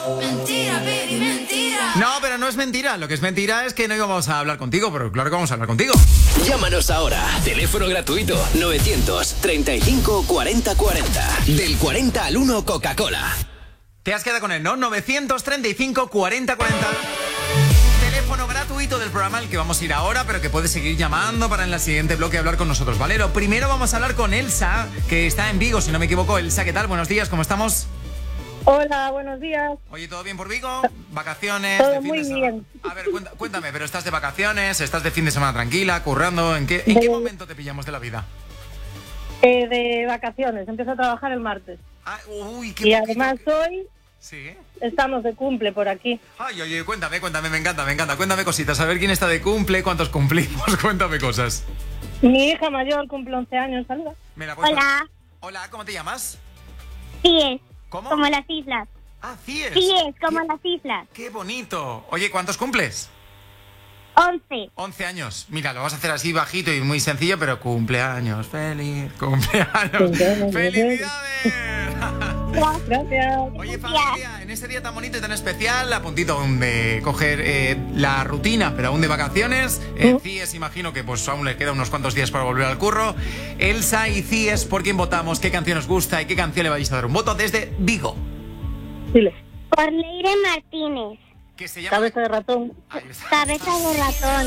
Mentira, baby, mentira. No, pero no es mentira. Lo que es mentira es que no íbamos a hablar contigo, pero claro que vamos a hablar contigo. Llámanos ahora. Teléfono gratuito 935 40 40. Del 40 al 1 Coca-Cola. Te has quedado con él, ¿no? 935 40 40. Teléfono gratuito del programa al que vamos a ir ahora, pero que puedes seguir llamando para en el siguiente bloque hablar con nosotros, ¿vale? Lo primero vamos a hablar con Elsa, que está en Vigo, si no me equivoco. Elsa, ¿qué tal? Buenos días, ¿cómo estamos? Hola, buenos días. Oye, ¿todo bien por Vigo? ¿Vacaciones? Todo de fin muy de semana? bien. A ver, cuéntame, ¿pero estás de vacaciones? ¿Estás de fin de semana tranquila, currando? ¿En qué momento te pillamos de la vida? De vacaciones, empiezo a trabajar el martes. Ah, uy, qué Y poquito además que- hoy ¿Sí? estamos de cumple por aquí. Ay, oye, cuéntame, me encanta. Cuéntame cositas, a ver quién está de cumple, cuántos cumplimos, cuéntame cosas. Mi hija mayor cumple 11 años, saluda. ¿Me la puedes- Hola, Hola, ¿cómo te llamas? Cies, ¿Cómo? como las islas. Ah, Cies. Cies, como ¿Qué? las islas. ¡Qué bonito! Oye, ¿cuántos cumples? 11. 11 años. Mira, lo vas a hacer así bajito y muy sencillo, pero cumpleaños, feliz, cumpleaños. ¡Felicidades! Gracias. Oye, familia, en este día tan bonito y tan especial, a puntito aún de coger la rutina, pero aún de vacaciones. Cies, imagino que pues aún le queda unos cuantos días para volver al curro. Elsa y Cies, ¿por quién votamos? ¿Qué canción os gusta y qué canción le vais a dar un voto desde Vigo? Dile. Por Leire Martínez. Que se llama... Cabeza de ratón. Ahí está. Cabeza de ratón.